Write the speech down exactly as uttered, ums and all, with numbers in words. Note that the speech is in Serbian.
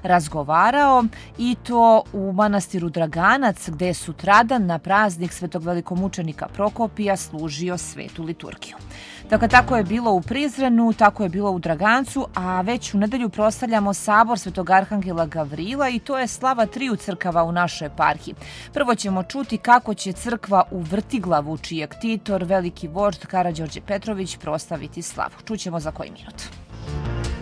razgovarao, i to u manastiru Draganac, gde je sutradan na praznik svetog velikomučenika Prokopija služio svetu liturgiju. Dakle, tako je bilo u Prizrenu, tako je bilo u Dragancu, a već u nedelju proslavljamo sabor svetog arhangela Gavrila i to je slava triju crkava u našoj eparhiji. Prvo ćemo čuti kako će crkva u Vrtiglavu, čiji je ktitor, veliki vožd Karađorđe Petrović, proslaviti slavu. Čućemo za koji minut.